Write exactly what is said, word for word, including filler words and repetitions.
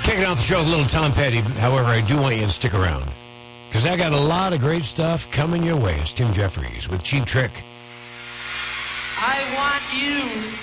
Kicking off the show with a little Tom Petty. However, I do want you to stick around, because I got a lot of great stuff coming your way. It's Tim Jeffries with Cheap Trick. I want you